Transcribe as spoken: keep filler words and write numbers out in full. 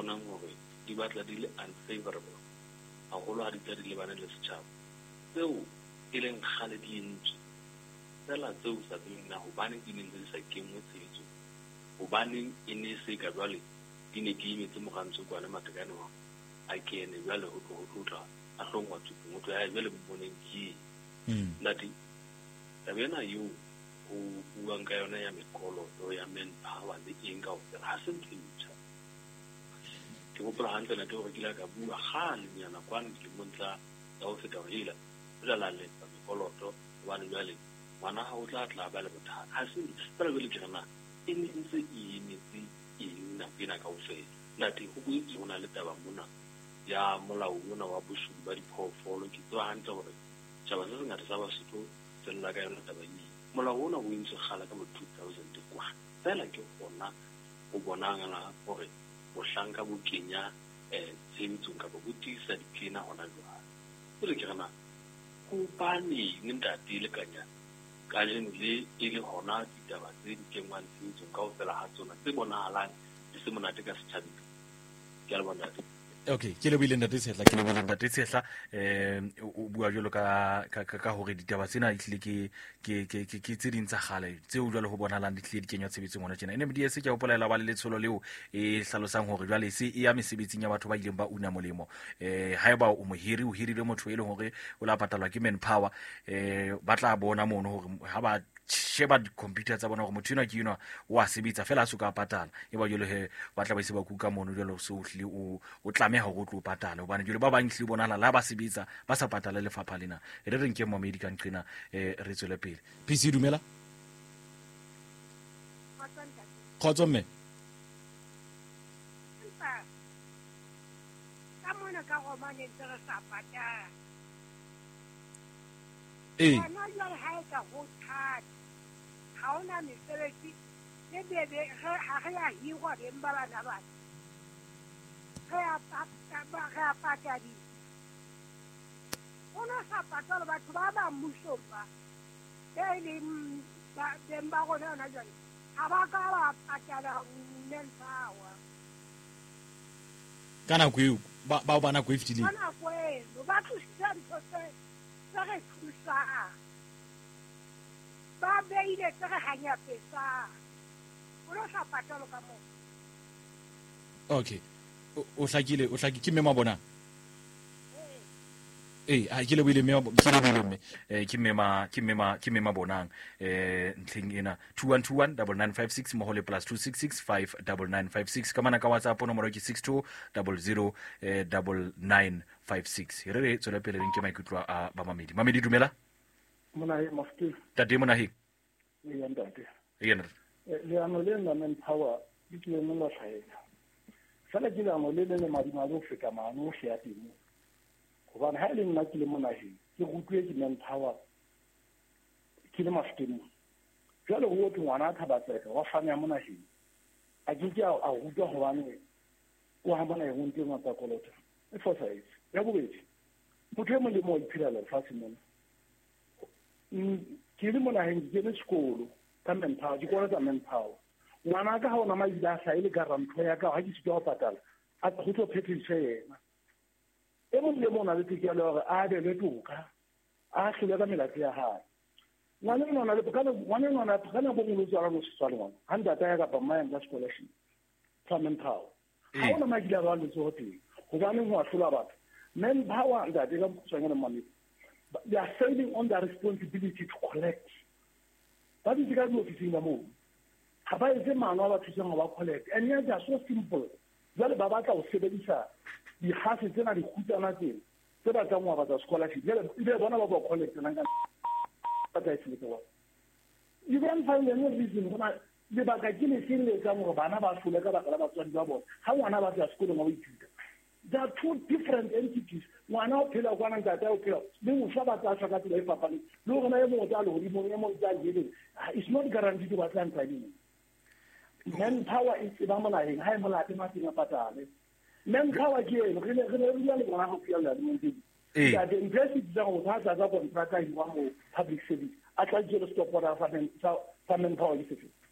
bonang hore di batla di le unfavorable haholo ha di tla di lebane le setjhaba tseo e leng kgale di entswe fela tseo sa tsebeng na hobaneng di neng di sa kenngwe tshebetsong hobaneng e ne se ka jwale di ne di imetse mogantsho kwana matekane wa a kene jwale ho tlo ho tla a hlongwa tsupung ho tla ya jwale mboneng ke nati tabena yo o buang ka yona ya mekoloto ya manpower le eng ka hore ha se ntho ntjha ke gopola hantle na hore ke la ka bua kgale nyana kwana ke montla ya ho feta ho hila la la le mekoloto hobane jwale ngwana ha o tla tla ba le bothata ha se fela jwale ke rena e ne ntse e emetse eng na pina ka ofela nati ho boetse hona le taba mona ya molao mona wa boshodu ba diphoofolo ke tswa hantle hore tjhaba se ngata sa Basotho tsella ka yona taba ena molao ona o entse kgala ka mo two thousand kwa fela ke gona o bonangana hore bohlanka bo kenya eh tshebetsong ka bo tisa ditlina hona jwale ile ke rena go bane ntate le kanya ka jeno le ile hona ditaba tse di kengwang tshebetsong ka ho fela ha tsona tse bonahalang di se monate ka setjhabeng ke a le bona. Okay, ke le bile ntate Setla ke le bile ntate Setla eh o bua jalo ka ka ka hore ditaba tsena e tlile ke ke ke ke tse ding tsa gale tseo jalo ho bonalang di tlile di kenywa tshebetsong hona tjena ene di se ke o polela ba le letsholo leo e hlalosang hore jwale se e ya mesebetsing ya batho ba ileng ba una molemo eh haeba o mohiri o hirile motho e leng hore o la patalwa ke manpower eh ba tla bona mono hore ha ba sheba di-computer tsa bona gore motho ena ke yona o a sebetsa fela a se ka patala e ba jalo he ba tla ba se ba kuka mono jalo so hlile o o tlameha go tlo patala hobane jalo ba bang hlile bonala la ba sebetsa ba sa patala lefapha lena e re reng ke mo medical qina eh re tswele pele P C dumela khotso mme ka mona ka go mane tsere sa patala eh ana ya ha ka go thata ha ona mesebetsi le bebe ha ha ya hiwa le mbala na ba ha pa ba ha patadi ona sa patala batho ba ba mmuso ba le ba demba go na jale ha ba ka ba patala manpower kana ku ba ba bana ku fifty le kana ku ba thusa ntho se re thusa ba beile tsere hanya pesa o sa patalo ka mo. Okay o hlakile o hlaki ke mema bona eh a ke le bile mema ke le bile me eh ke mema ke mema ke mema bonang eh ntleng ena two one two one nine nine five six mo hole plus two six six five nine nine five six ka mana ka WhatsApp nomoro ke six two zero zero nine nine five six re re tswela pele ke maikutlo a ba mamedi mamedi dumela mona e mofti tate mona he ya ntate yena le ano le na manpower di ke mo la tlhaela fela ke la mo le le madima go feta mano o sia timo gobane ha ile nna ke le mona he ke gutwe ke manpower ke le mafutimo jalo go tlo ngwana tha ba tseka wa fanya mona he a ke ke a gutwa gobane o ha bona e go ntse ngata kolota e fosa e ya bobedi motho mo le mo iphirela fa se mona ke le mona he ke le sekolo ka manpower ke kona tsa manpower ngwana ka ha ona maila sa ile ka ramtho ya ka ha ke se go patala a go tlo phethise yena e mo le mona le tike le gore a be le toka a hlile ka melati ya hae ngwana ngwana le kana ngwana ngwana kana bo mo tsara mo setswalo ngwana ha ndata ya ka ba maya ka scholarship fa manpower ha ona maila ba le tsote go bana mo a hlola batho manpower ndate ka tswanya mami they are failing on their responsibility to collect. That is the office in the moon. Have I the man over to some of our collect? And yet they are so simple. That Babata was Sebelisa, the house is generally Kutanati, so that some of the scholarship. They're one of our collect and I can. But I see it. You don't find any reason when I. The Bagajini seen the exam of Banaba Sulaka, how one of us school of There are two different entities. One out here, one and that out here. They will shut up as a cat to the papa. No one ever done, it's not guaranteed to attend training. Manpower is phenomenal. High Malatimati Patale. Manpower here, really want to feel that. The impressive zone has a lot of practice in one public city. I try to stop what I've done. Manpower is